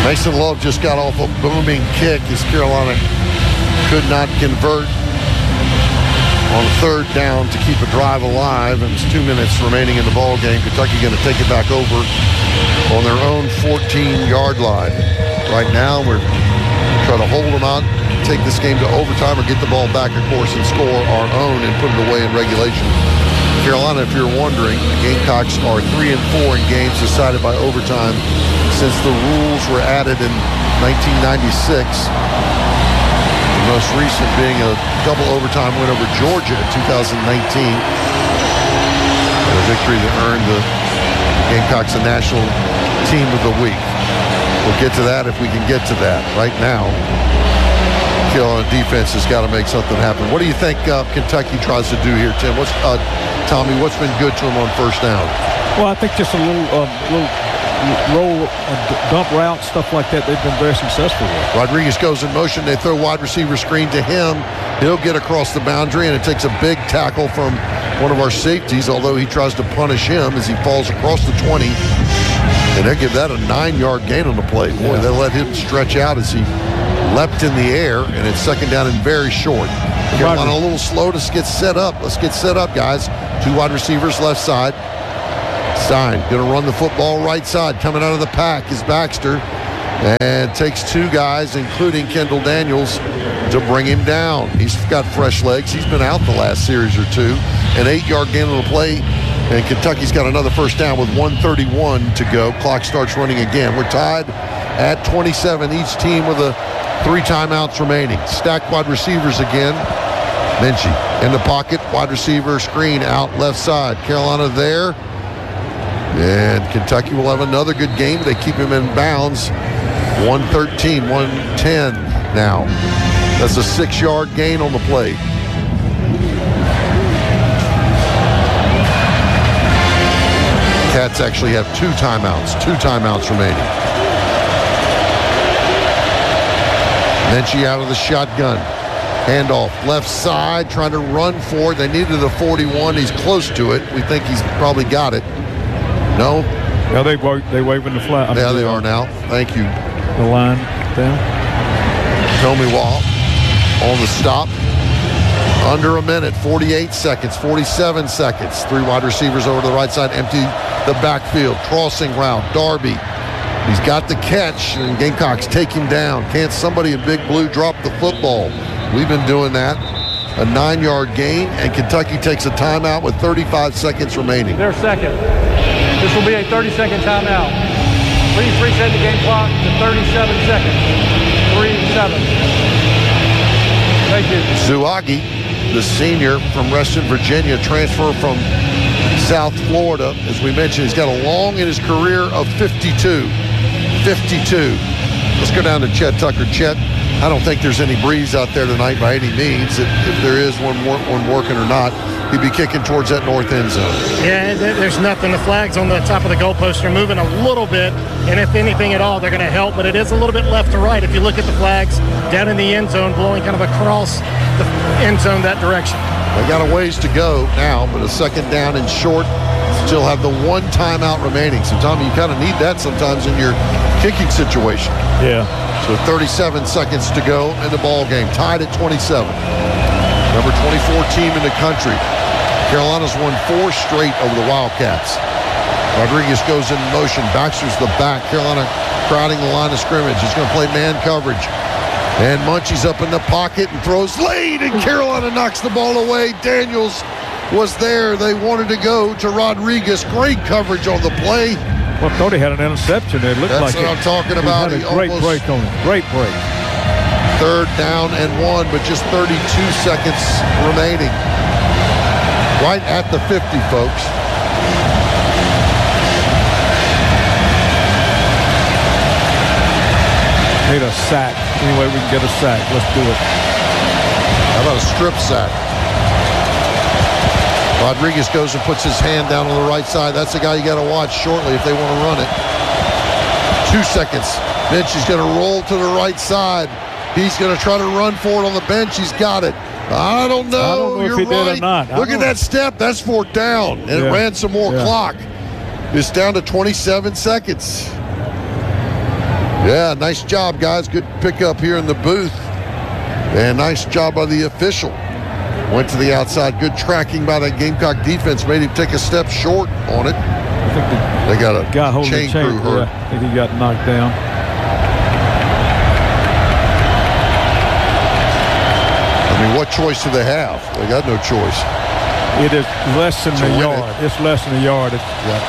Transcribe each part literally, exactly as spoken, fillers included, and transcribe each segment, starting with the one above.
Mason Love just got off a booming kick as Carolina could not convert on third down to keep a drive alive, and it's two minutes remaining in the ball game. Kentucky going to take it back over on their own fourteen-yard line. Right now, we're trying to hold them out, take this game to overtime, or get the ball back, of course, and score our own and put it away in regulation. Carolina, if you're wondering, the Gamecocks are three and four in games decided by overtime since the rules were added in nineteen ninety-six. The most recent being a double overtime win over Georgia in two thousand nineteen. A victory that earned the Gamecocks a National Team of the Week. We'll get to that if we can get to that. Right now, Carolina defense has got to make something happen. What do you think uh, Kentucky tries to do here, Tim? What's uh, Tommy, what's been good to them on first down? Well, I think just a little, uh, little roll, uh, dump route, stuff like that, they've been very successful with. Rodriguez goes in motion. They throw wide receiver screen to him. He'll get across the boundary, and it takes a big tackle from one of our safeties, although he tries to punish him as he falls across the twenty. And they give that a nine-yard gain on the play. Boy, yeah. They let him stretch out as he leapt in the air, and it's second down and very short. Carolina a little slow to get set up. Let's get set up, guys. Two wide receivers left side. Stein going to run the football right side. Coming out of the pack is Baxter, and takes two guys, including Kendall Daniels, to bring him down. He's got fresh legs. He's been out the last series or two. An eight-yard gain on the play, and Kentucky's got another first down with one thirty-one to go. Clock starts running again. We're tied at twenty-seven, each team with a three timeouts remaining. Stacked wide receivers again. Minchie in the pocket, wide receiver screen out left side. Carolina there. And Kentucky will have another good game. They keep him in bounds. one thirteen, one ten now. That's a six-yard gain on the play. Cats actually have two timeouts. Two timeouts remaining. Minchie out of the shotgun. Handoff left side, trying to run for it. They needed a forty-one. He's close to it. We think he's probably got it. No? Yeah, they they waving the flag. Yeah, they are now. Thank you. The line down. Tommy Wall on the stop. Under a minute, forty-eight seconds, forty-seven seconds. Three wide receivers over to the right side, empty the backfield. Crossing route, Darby. He's got the catch, and Gamecocks take him down. Can't somebody in Big Blue drop the football? We've been doing that. A nine-yard gain, and Kentucky takes a timeout with thirty-five seconds remaining. Their second. This will be a thirty-second timeout. Please reset the game clock to thirty-seven seconds. three seven. Thank you. Zuagi, the senior from Reston, Virginia, transfer from South Florida. As we mentioned, he's got a long in his career of fifty-two. fifty-two. Let's go down to Chet Tucker. Chet, I don't think there's any breeze out there tonight by any means. If, if there is one, one working or not, he'd be kicking towards that north end zone. Yeah, there's nothing. The flags on the top of the goalpost are moving a little bit, and if anything at all, they're going to help, but it is a little bit left to right. If you look at the flags down in the end zone, blowing kind of across the end zone that direction. They got a ways to go now, but a second down and short. Still have the one timeout remaining. So, Tommy, you kind of need that sometimes in your kicking situation. Yeah. So thirty-seven seconds to go in the ball game. Tied at twenty-seven. Number twenty-four team in the country. Carolina's won four straight over the Wildcats. Rodriguez goes in motion. Baxter's the back. Carolina crowding the line of scrimmage. He's going to play man coverage. And Munchie's up in the pocket and throws late, and Carolina knocks the ball away. Daniels was there. They wanted to go to Rodriguez. Great coverage on the play. Well, I thought he had an interception. It looked That's like what it. I'm talking about. He had a great almost, break on it. Great break. Third down and one, but just thirty-two seconds remaining. Right at the fifty, folks. Need a sack. Anyway, we can get a sack. Let's do it. How about a strip sack? Rodriguez goes and puts his hand down on the right side. That's the guy you got to watch shortly if they want to run it. Two seconds. Bench is going to roll to the right side. He's going to try to run for it on the bench. He's got it. I don't know. I don't know You're if he right. did or not. Look at that step. That's fourth down. And Yeah. it ran some more Yeah. clock. It's down to twenty-seven seconds. Yeah, nice job, guys. Good pickup here in the booth. And nice job by the official. Went to the outside. Good tracking by that Gamecock defense. Made him take a step short on it. I think the They got a guy holding chain, the chain crew hurt. Yeah, I think he got knocked down. I mean, what choice do they have? They got no choice. It is less than To a win yard. it. It's less than a yard. It's,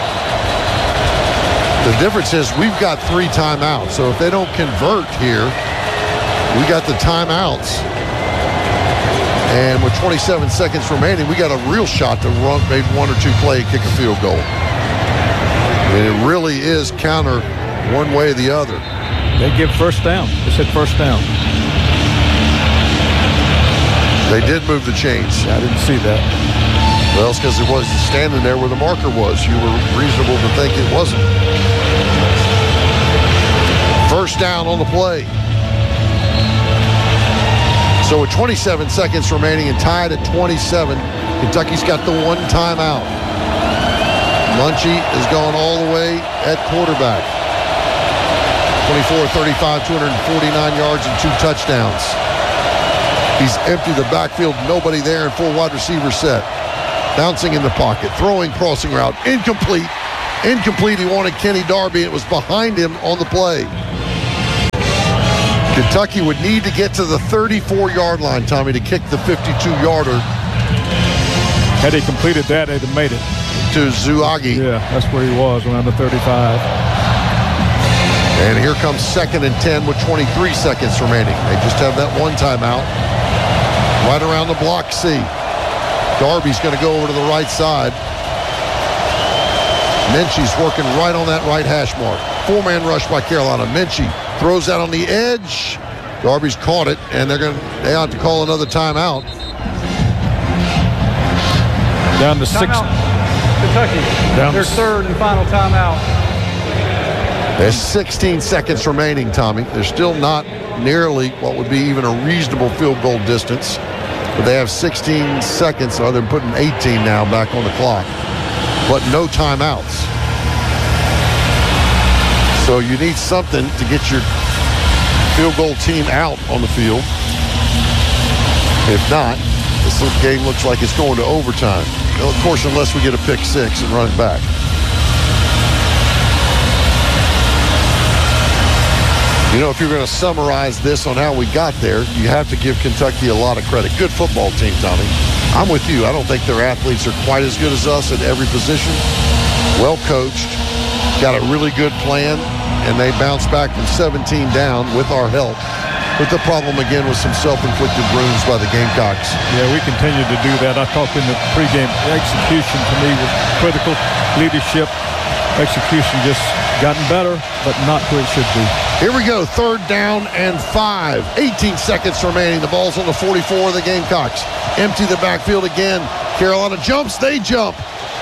The difference is we've got three timeouts. So if they don't convert here, we got the timeouts. And with twenty-seven seconds remaining, we got a real shot to run, maybe one or two play, kick a field goal. And it really is counter one way or the other. they give first down. They said first down. They did move the chains. I didn't see that. Well, it's because it wasn't standing there where the marker was. You were reasonable to think it wasn't. First down on the play. So with twenty-seven seconds remaining and tied at twenty-seven, Kentucky's got the one timeout. Munchie is going all the way at quarterback. twenty-four thirty-five, two hundred forty-nine yards and two touchdowns. He's emptied the backfield, nobody there, and full wide receiver set. Bouncing in the pocket, throwing crossing route, incomplete. Incomplete, he wanted Kenny Darby, it was behind him on the play. Kentucky would need to get to the thirty-four-yard line, Tommy, to kick the fifty-two-yarder. Had they completed that, they'd have made it. To Zuagi. Yeah, that's where he was, around the thirty-five. And here comes second and ten with twenty-three seconds remaining. They just have that one timeout. Right around the block C. Darby's going to go over to the right side. Minchie's working right on that right hash mark. Four-man rush by Carolina. Minchie throws that on the edge. Darby's caught it, and they're going to they have to call another timeout. Down to six. Timeout. Kentucky. Down Their to- third and final timeout. There's sixteen seconds remaining, Tommy. They're still not nearly what would be even a reasonable field goal distance. But they have sixteen seconds, so they're putting eighteen now back on the clock. But no timeouts. So you need something to get your field goal team out on the field. If not, this game looks like it's going to overtime. Well, of course, unless we get a pick six and run it back. You know, if you're going to summarize this on how we got there, you have to give Kentucky a lot of credit. Good football team, Tommy. I'm with you. I don't think their athletes are quite as good as us at every position. Well coached, got a really good plan, and they bounced back from seventeen down with our help. But the problem again was some self-inflicted wounds by the Gamecocks. Yeah, we continue to do that. I talked in the pregame. Execution to me was critical. Leadership, execution just gotten better, but not where it should be. Here we go, third down and five. eighteen seconds remaining. The ball's on the forty-four of the Gamecocks. Empty the backfield again. Carolina jumps, they jump.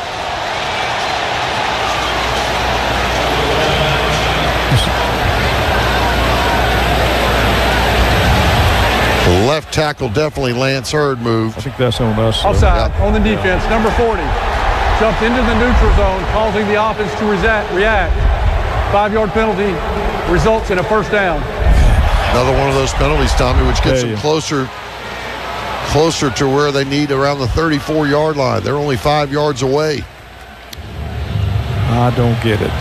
Left tackle, definitely Lance Hurd move. I think that's on us. so. Offside Yeah. on the defense. Number forty jumped into the neutral zone, causing the offense to resa- react. Five-yard penalty results in a first down. Another one of those penalties, Tommy, which gets There them you- closer, closer to where they need around the thirty-four-yard line. They're only five yards away. I don't get it.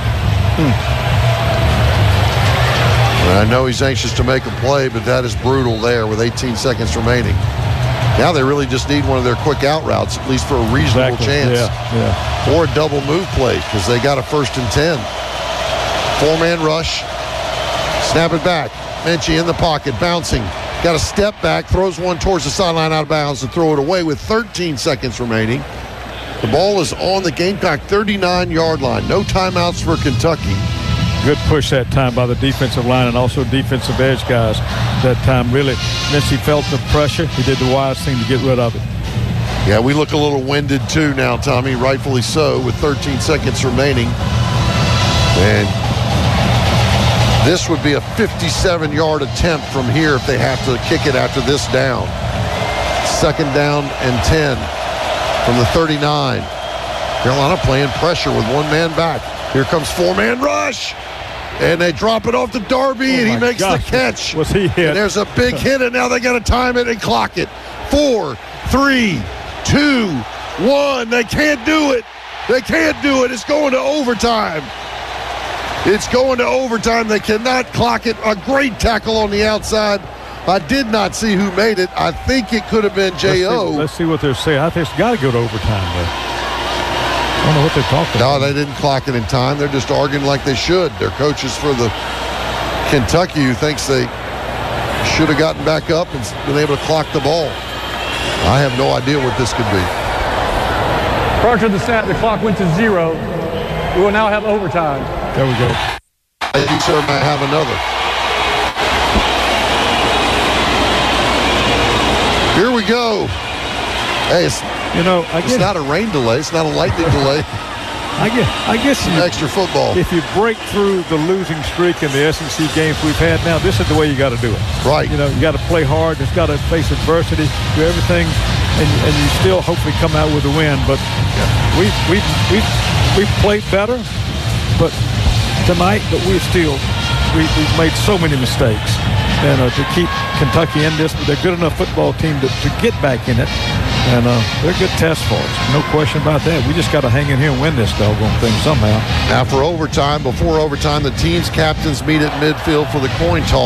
And I know he's anxious to make a play, but that is brutal there with eighteen seconds remaining. Now they really just need one of their quick out routes, at least for a reasonable Exactly. chance. Yeah, yeah. Or a double move play, because they got a first and ten. Four-man rush. Snap it back. Minchie in the pocket, bouncing. Got a step back, throws one towards the sideline out of bounds and throw it away with thirteen seconds remaining. The ball is on the Gamecock thirty-nine-yard line. No timeouts for Kentucky. Good push that time by the defensive line and also defensive edge guys that time. Really, Minchie felt the pressure. He did the wise thing to get rid of it. Yeah, we look a little winded too now, Tommy, rightfully so, with thirteen seconds remaining. And this would be a fifty-seven-yard attempt from here if they have to kick it after this down. Second down and ten from the thirty-nine. Carolina playing pressure with one man back. Here comes four-man rush. And they drop it off to Darby, Oh and he my makes gosh, the catch. was he hit? And there's a big hit, and now they got to time it and clock it. Four, three, two, one. They can't do it. They can't do it. It's going to overtime. It's going to overtime. They cannot clock it. A great tackle on the outside. I did not see who made it. I think it could have been J O. Let's see, let's see what they're saying. I think it's got to go to overtime, though. I don't know what they're talking No, about. they didn't clock it in time. They're just arguing like they should. They're coaches for the Kentucky who thinks they should have gotten back up and been able to clock the ball. I have no idea what this could be. Prior to the snap, the clock went to zero. We will now have overtime. There we go. I think sir might have another. Here we go. Hey, it's, You know, I it's guess, not a rain delay. It's not a lightning delay. I guess, I guess you, Extra football. if you break through the losing streak in the S E C games we've had now, this is the way you got to do it. Right. You know, you got to play hard. It's got to face adversity, do everything, and, and you still hopefully come out with a win. But we've we've we've we've played better, but tonight, but we're still we, we've made so many mistakes, and uh, to keep Kentucky in this, they're a good enough football team to, to get back in it. And uh, they're a good test for us. No question about that. We just got to hang in here and win this doggone thing somehow. Now for overtime, before overtime, the team's captains meet at midfield for the coin toss.